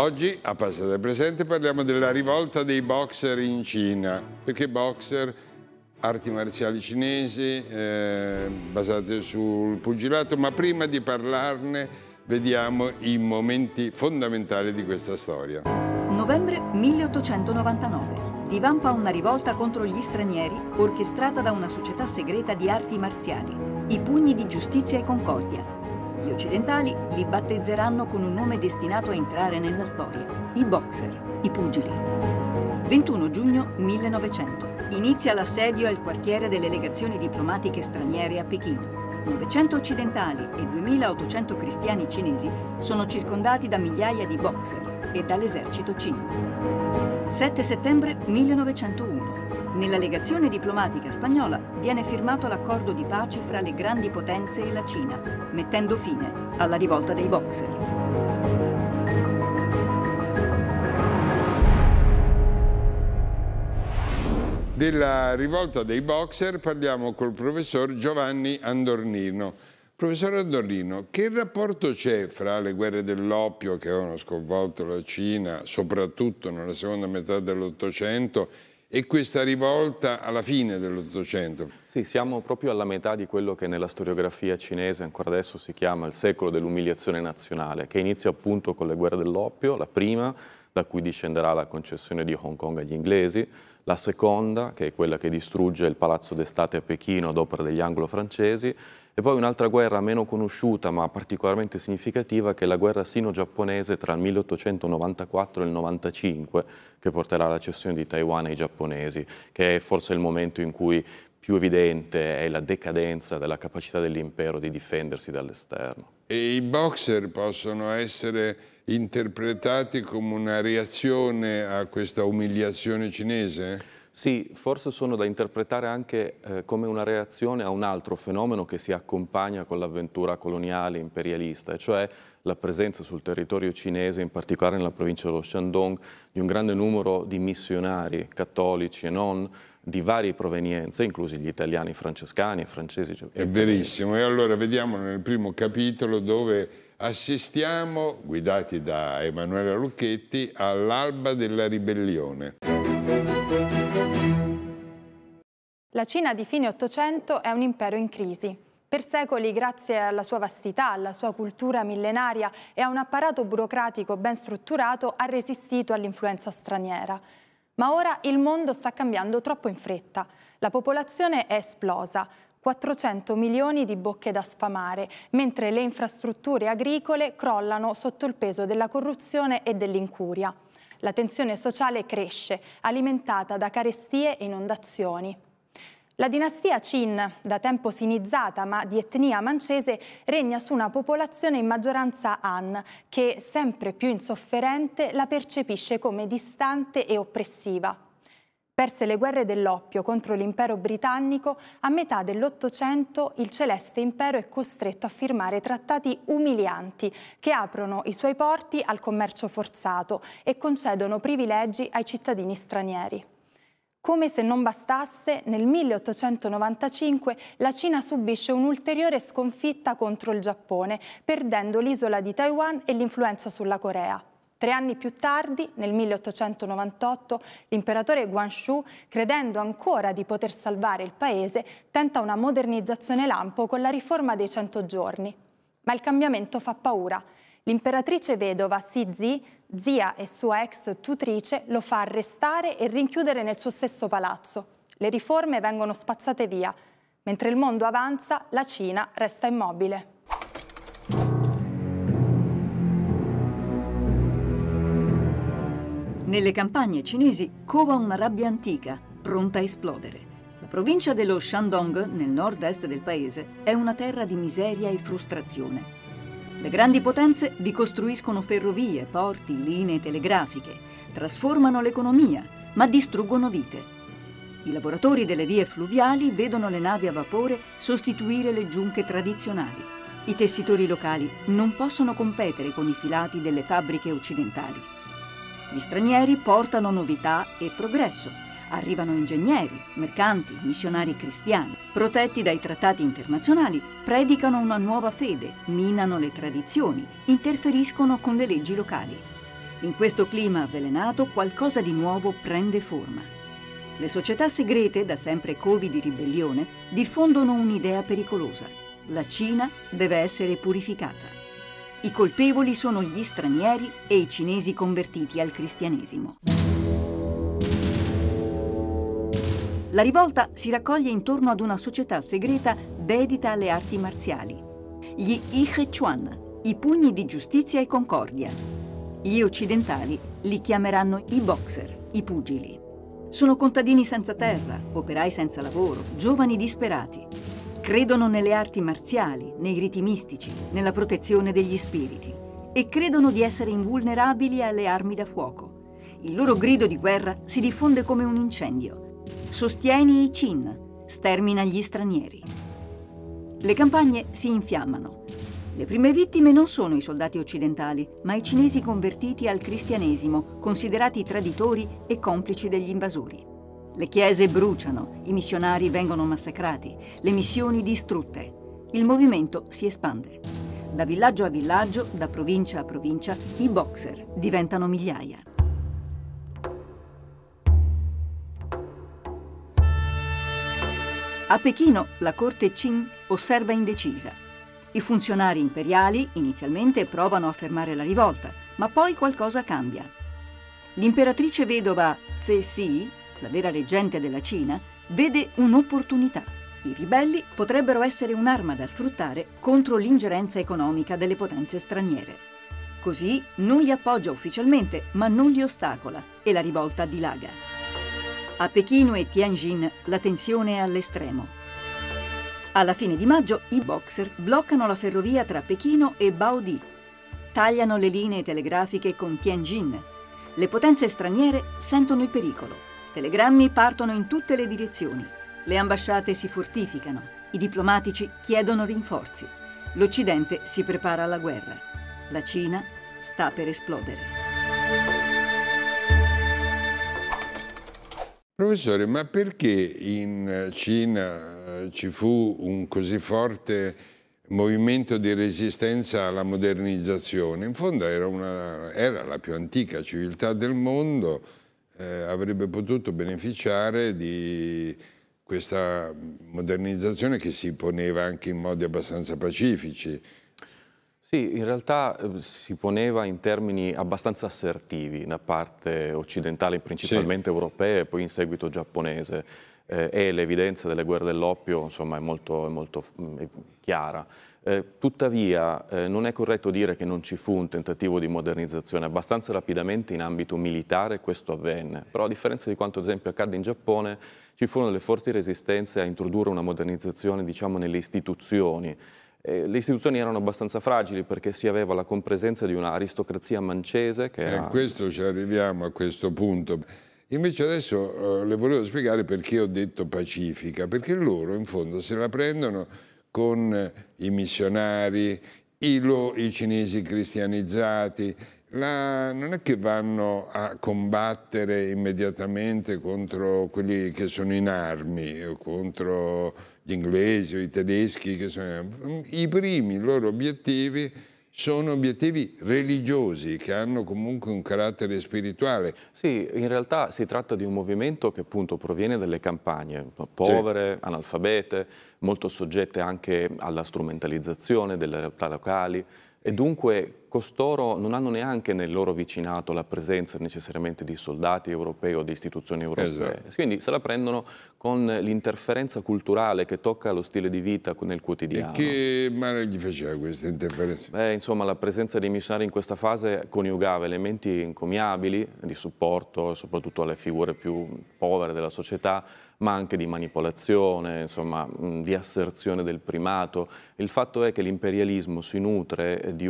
Oggi a Passa del Presente parliamo della rivolta dei boxer in Cina. Perché boxer? Arti marziali cinesi basate sul pugilato, ma prima di parlarne vediamo i momenti fondamentali di questa storia. Novembre 1899. Divampa una rivolta contro gli stranieri orchestrata da una società segreta di arti marziali, i Pugni di Giustizia e Concordia. Gli occidentali li battezzeranno con un nome destinato a entrare nella storia: i boxer, i pugili. 21 giugno 1900. Inizia l'assedio al quartiere delle legazioni diplomatiche straniere a Pechino. 900 occidentali e 2800 cristiani cinesi sono circondati da migliaia di boxer e dall'esercito cinese. 7 settembre 1901. Nella legazione diplomatica spagnola viene firmato l'accordo di pace fra le grandi potenze e la Cina, mettendo fine alla rivolta dei boxer. Della rivolta dei boxer parliamo col professor Giovanni Andornino. Professor Andornino, che rapporto c'è fra le guerre dell'oppio che avevano sconvolto la Cina, soprattutto nella seconda metà dell'Ottocento, e questa rivolta alla fine dell'Ottocento? Sì, siamo proprio alla metà di quello che nella storiografia cinese ancora adesso si chiama il secolo dell'umiliazione nazionale, che inizia appunto con le guerre dell'oppio, la prima, da cui discenderà la concessione di Hong Kong agli inglesi, la seconda, che è quella che distrugge il Palazzo d'Estate a Pechino ad opera degli anglo-francesi, e poi un'altra guerra meno conosciuta ma particolarmente significativa, che è la guerra sino-giapponese tra il 1894 e il 95, che porterà alla cessione di Taiwan ai giapponesi, che è forse il momento in cui più evidente è la decadenza della capacità dell'impero di difendersi dall'esterno. E i boxer possono essere interpretati come una reazione a questa umiliazione cinese? Sì, forse sono da interpretare anche come una reazione a un altro fenomeno che si accompagna con l'avventura coloniale imperialista, e cioè la presenza sul territorio cinese, in particolare nella provincia dello Shandong, di un grande numero di missionari cattolici e non, di varie provenienze, inclusi gli italiani francescani e francesi. È verissimo, e allora vediamo nel primo capitolo dove assistiamo, guidati da Emanuela Lucchetti, all'alba della ribellione. La Cina di fine Ottocento è un impero in crisi. Per secoli, grazie alla sua vastità, alla sua cultura millenaria e a un apparato burocratico ben strutturato, ha resistito all'influenza straniera. Ma ora il mondo sta cambiando troppo in fretta. La popolazione è esplosa, 400 milioni di bocche da sfamare, mentre le infrastrutture agricole crollano sotto il peso della corruzione e dell'incuria. La tensione sociale cresce, alimentata da carestie e inondazioni. La dinastia Qin, da tempo sinizzata ma di etnia mancese, regna su una popolazione in maggioranza Han, che, sempre più insofferente, la percepisce come distante e oppressiva. Perse le guerre dell'oppio contro l'impero britannico, a metà dell'Ottocento il Celeste Impero è costretto a firmare trattati umilianti che aprono i suoi porti al commercio forzato e concedono privilegi ai cittadini stranieri. Come se non bastasse, nel 1895 la Cina subisce un'ulteriore sconfitta contro il Giappone, perdendo l'isola di Taiwan e l'influenza sulla Corea. 3 anni più tardi, nel 1898, l'imperatore Guangxu, credendo ancora di poter salvare il paese, tenta una modernizzazione lampo con la riforma dei 100 giorni. Ma il cambiamento fa paura. L'imperatrice vedova Cixi, zia e sua ex tutrice, lo fa arrestare e rinchiudere nel suo stesso palazzo. Le riforme vengono spazzate via. Mentre il mondo avanza, la Cina resta immobile. Nelle campagne cinesi cova una rabbia antica, pronta a esplodere. La provincia dello Shandong, nel nord-est del paese, è una terra di miseria e frustrazione. Le grandi potenze vi costruiscono ferrovie, porti, linee telegrafiche, trasformano l'economia, ma distruggono vite. I lavoratori delle vie fluviali vedono le navi a vapore sostituire le giunche tradizionali. I tessitori locali non possono competere con i filati delle fabbriche occidentali. Gli stranieri portano novità e progresso. Arrivano ingegneri, mercanti, missionari cristiani. Protetti dai trattati internazionali, predicano una nuova fede, minano le tradizioni, interferiscono con le leggi locali. In questo clima avvelenato qualcosa di nuovo prende forma. Le società segrete, da sempre covi di ribellione, diffondono un'idea pericolosa. La Cina deve essere purificata. I colpevoli sono gli stranieri e i cinesi convertiti al cristianesimo. La rivolta si raccoglie intorno ad una società segreta dedita alle arti marziali. Gli Yihechuan, i pugni di giustizia e concordia. Gli occidentali li chiameranno i boxer, i pugili. Sono contadini senza terra, operai senza lavoro, giovani disperati. Credono nelle arti marziali, nei riti mistici, nella protezione degli spiriti e credono di essere invulnerabili alle armi da fuoco. Il loro grido di guerra si diffonde come un incendio. Sostieni i Qin, stermina gli stranieri. Le campagne si infiammano. Le prime vittime non sono i soldati occidentali, ma i cinesi convertiti al cristianesimo, considerati traditori e complici degli invasori. Le chiese bruciano, i missionari vengono massacrati, le missioni distrutte. Il movimento si espande. Da villaggio a villaggio, da provincia a provincia, i boxer diventano migliaia. A Pechino la corte Qing osserva indecisa. I funzionari imperiali inizialmente provano a fermare la rivolta, ma poi qualcosa cambia. L'imperatrice vedova Cixi, la vera reggente della Cina, vede un'opportunità. I ribelli potrebbero essere un'arma da sfruttare contro l'ingerenza economica delle potenze straniere. Così non li appoggia ufficialmente, ma non li ostacola e la rivolta dilaga. A Pechino e Tianjin la tensione è all'estremo. Alla fine di maggio i boxer bloccano la ferrovia tra Pechino e Baodi, tagliano le linee telegrafiche con Tianjin. Le potenze straniere sentono il pericolo. Telegrammi partono in tutte le direzioni. Le ambasciate si fortificano. I diplomatici chiedono rinforzi. L'Occidente si prepara alla guerra. La Cina sta per esplodere. Professore, ma perché in Cina ci fu un così forte movimento di resistenza alla modernizzazione? In fondo era la più antica civiltà del mondo, avrebbe potuto beneficiare di questa modernizzazione che si poneva anche in modi abbastanza pacifici. Sì, in realtà si poneva in termini abbastanza assertivi da parte occidentale, principalmente europea e poi in seguito giapponese. E l'evidenza delle guerre dell'oppio insomma, è molto chiara. Tuttavia non è corretto dire che non ci fu un tentativo di modernizzazione. Abbastanza rapidamente in ambito militare questo avvenne, però a differenza di quanto ad esempio accadde in Giappone ci furono delle forti resistenze a introdurre una modernizzazione diciamo nelle istituzioni. Le istituzioni erano abbastanza fragili perché si aveva la compresenza di un'aristocrazia mancese che era... questo ci arriviamo a questo punto. Invece adesso le volevo spiegare perché ho detto pacifica, perché loro in fondo se la prendono con i missionari, i cinesi cristianizzati, non è che vanno a combattere immediatamente contro quelli che sono in armi, o contro gli inglesi o i tedeschi, i primi loro obiettivi sono obiettivi religiosi che hanno comunque un carattere spirituale. Sì, in realtà si tratta di un movimento che appunto proviene dalle campagne, povere, sì, analfabete, molto soggette anche alla strumentalizzazione delle realtà locali e dunque costoro non hanno neanche nel loro vicinato la presenza necessariamente di soldati europei o di istituzioni europee. Esatto. Quindi se la prendono con l'interferenza culturale che tocca lo stile di vita nel quotidiano. E che male gli faceva questa interferenza? Insomma, la presenza dei missionari in questa fase coniugava elementi encomiabili di supporto, soprattutto alle figure più povere della società, ma anche di manipolazione, insomma, di asserzione del primato. Il fatto è che l'imperialismo si nutre di